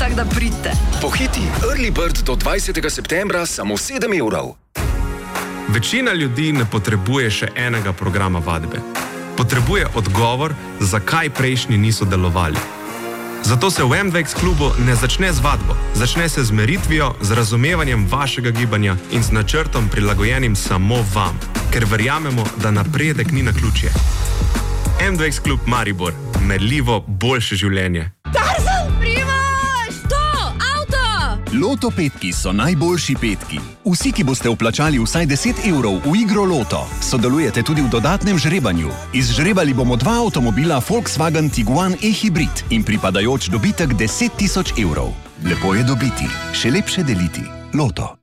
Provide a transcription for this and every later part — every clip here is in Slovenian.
tako da pridite. Pohiti, Early Bird do 20. septembra samo 7 €. Večina ljudi ne potrebuje še enega programa vadbe. Potrebuje odgovor, zakaj prejšnji niso delovali. Zato se v MDX klubu ne začne z vadbo, začne se z meritvijo, z razumevanjem vašega gibanja in z načrtom prilagojenim samo vam, ker verjamemo, da napredek ni naključje. MDX klub Maribor, merljivo boljše življenje. Tarzan, Primož, to, avto! Loto petki so najboljši petki. Vsi, ki boste vplačali vsaj 10 € v igro Loto, sodelujete tudi v dodatnem žrebanju. Izžrebali bomo 2 avtomobila Volkswagen Tiguan e-hybrid in pripadajoč dobitek 10 000 €. Lepo je dobiti, še lepše deliti. Loto.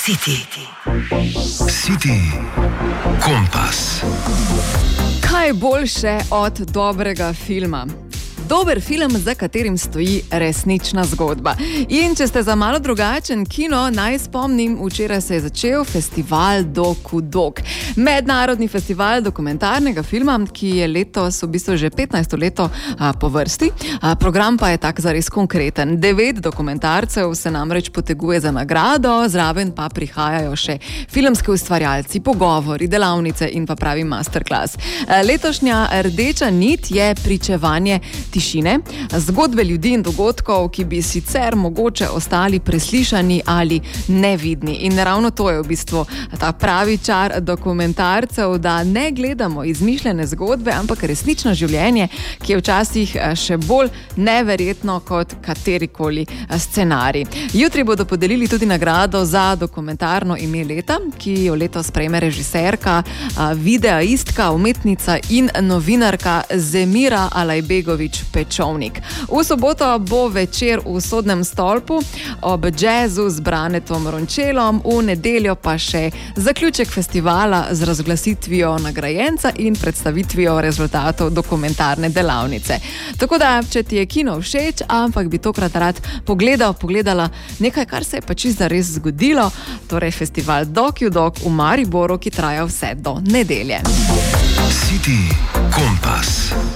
City Kompas. Kaj je boljše od dobrega filma? Dober film, za katerim stoji resnična zgodba. In če ste za malo drugačen kino, naj spomnim, včeraj se je začel festival Doku-Dok. Mednarodni festival dokumentarnega filma, ki je letos v bistvu že 15. leto po vrsti. Program pa je tak zares konkreten. 9 dokumentarcev se namreč poteguje za nagrado, zraven pa prihajajo še filmski ustvarjalci, pogovori, delavnice in pa pravi masterclass. Letošnja rdeča nit je pričevanje tišine, zgodbe ljudi in dogodkov, ki bi sicer mogoče ostali preslišani ali nevidni. In ravno to je v bistvu ta pravi čar dokumentarcev, da ne gledamo izmišljene zgodbe, ampak resnično življenje, ki je včasih še bolj neverjetno kot katerikoli scenarij. Jutri bodo podelili tudi nagrado za dokumentarno ime leta, ki jo letos prejme režiserka, videoistka, umetnica in novinarka Zemira Alajbegović Pečovnik. V soboto bo večer v Sodnem stolpu ob džezu z Branetom Rončelom, v nedeljo pa še zaključek festivala z razglasitvijo nagrajenca in predstavitvijo rezultatov dokumentarne delavnice. Tako da, če ti je kino všeč, ampak bi tokrat rad pogledala nekaj, kar se je pa čisto res zgodilo, torej festival Doku-Dok v Mariboru, ki traja vse do nedelje. City Kompas.